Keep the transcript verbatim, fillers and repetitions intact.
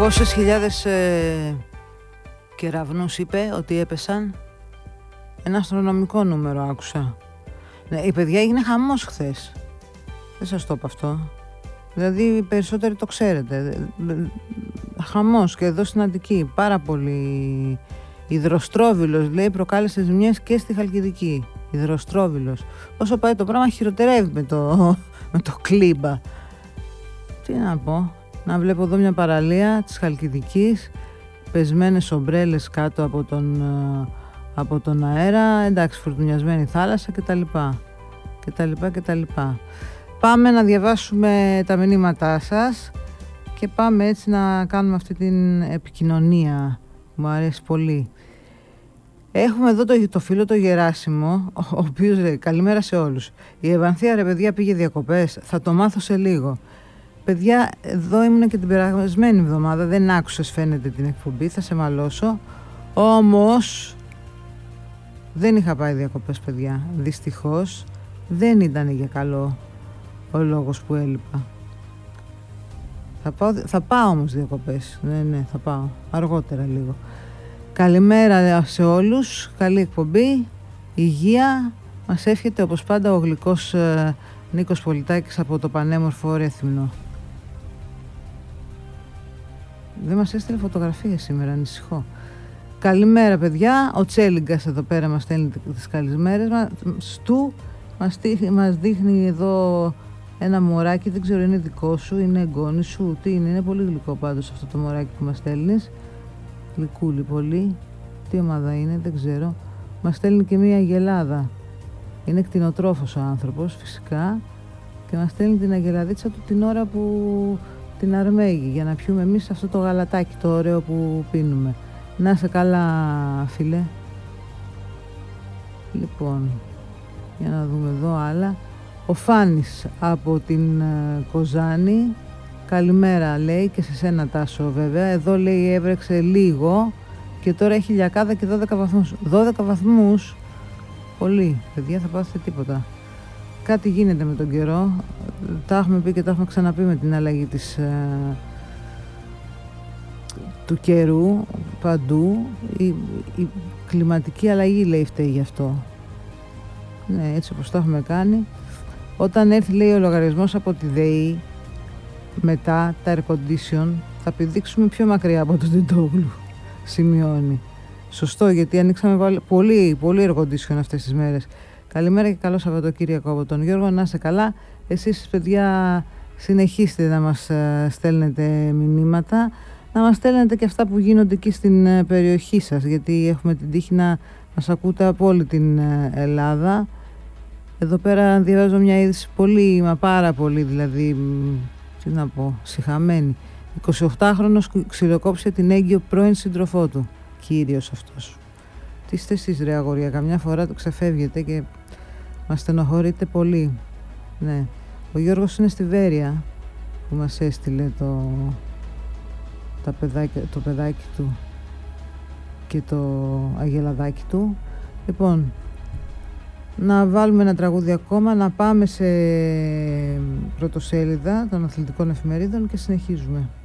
Πόσες χιλιάδες ε, κεραυνούς είπε ότι έπεσαν? Ένα αστρονομικό νούμερο άκουσα. Ναι, η παιδιά έγινε χαμός χθες. Δεν σας το είπα αυτό. Δηλαδή οι περισσότεροι το ξέρετε. Χαμός και εδώ στην Αττική. Πάρα πολύ. Υδροστρόβιλος λέει προκάλεσε ζημιές και στη Χαλκιδική. Υδροστρόβιλος. Όσο πάει το πράγμα χειροτερεύει με το, με το κλίμπα. Τι να πω. Να βλέπω εδώ μια παραλία της Χαλκιδικής, πεσμένες ομπρέλες κάτω από τον, από τον αέρα, εντάξει, φουρτουνιασμένη θάλασσα κτλ. κτλ, κτλ. Πάμε να διαβάσουμε τα μηνύματά σας και πάμε έτσι να κάνουμε αυτή την επικοινωνία. Μου αρέσει πολύ. Έχουμε εδώ το, το φίλο το Γεράσιμο, ο οποίος λέει καλημέρα σε όλους. Η Ευανθία ρε παιδιά πήγε διακοπές, θα το μάθω σε λίγο. Παιδιά, εδώ ήμουν και την περασμένη εβδομάδα, δεν άκουσες φαίνεται την εκπομπή, θα σε μαλώσω. Όμως δεν είχα πάει διακοπές παιδιά, δυστυχώς δεν ήταν για καλό ο λόγος που έλειπα. Θα πάω, θα πάω όμως διακοπές, ναι ναι θα πάω, αργότερα λίγο. Καλημέρα σε όλους, καλή εκπομπή, υγεία, μας εύχεται όπως πάντα ο γλυκός ε, Νίκος Πολιτάκης από το πανέμορφο Ρέθυμνο. Δεν μας έστειλε φωτογραφίες σήμερα, ανησυχώ. Καλημέρα παιδιά, ο Τσέλιγκας εδώ πέρα μας στέλνει τις καλημέρες μας. Στου μας, μας δείχνει εδώ ένα μωράκι, δεν ξέρω είναι δικό σου, είναι εγγόνι σου, τι είναι, είναι πολύ γλυκό πάντως αυτό το μωράκι που μας στέλνεις. Γλυκούλη πολύ, τι ομάδα είναι, δεν ξέρω. Μας στέλνει και μία αγελάδα, είναι κτηνοτρόφος ο άνθρωπος φυσικά και μας στέλνει την αγελαδίτσα του την ώρα που την αρμέγει για να πιούμε εμείς αυτό το γαλατάκι το ωραίο που πίνουμε. Να είσαι καλά φίλε. Λοιπόν, για να δούμε εδώ άλλα. Ο Φάνης από την uh, Κοζάνη. Καλημέρα λέει και σε σένα Τάσο βέβαια. Εδώ λέει έβρεξε λίγο και τώρα έχει λιακάδα και δώδεκα βαθμούς. δώδεκα βαθμούς. Πολύ. Παιδιά θα πάθετε τίποτα. Κάτι γίνεται με τον καιρό. Τα έχουμε πει και τα έχουμε ξαναπεί με την αλλαγή της, ε, του καιρού παντού. Η, η κλιματική αλλαγή λέει φταίει γι' αυτό. Ναι, έτσι όπως το έχουμε κάνει. Όταν έρθει λέει ο λογαριασμός από τη ΔΕΗ μετά τα air condition θα πηδήξουμε πιο μακριά από τον Τεντόγλου, σημειώνει. Σωστό, γιατί ανοίξαμε πολύ, πολύ air condition αυτές τις μέρες. Καλημέρα και καλό Σαββατοκύριακο από τον Γιώργο, να είστε καλά. Εσείς παιδιά συνεχίστε να μας στέλνετε μηνύματα, να μας στέλνετε και αυτά που γίνονται εκεί στην περιοχή σας, γιατί έχουμε την τύχη να μας ακούτε από όλη την Ελλάδα. Εδώ πέρα διαβάζω μια είδηση πολύ, μα πάρα πολύ δηλαδή, τι να πω, σιχαμένη. εικοσιοκτάχρονος ξυλοκόψε την έγκυο πρώην σύντροφό του, κύριος αυτός. Τι είστε εσείς ρε αγόρια, καμιά φορά το ξεφεύγετε και μας στενοχωρείτε πολύ. Ναι. Ο Γιώργος είναι στη Βέρεια που μας έστειλε το, τα παιδάκι, το παιδάκι του και το αγελαδάκι του. Λοιπόν, να βάλουμε ένα τραγούδι ακόμα, να πάμε σε πρωτοσέλιδα των αθλητικών εφημερίδων και συνεχίζουμε.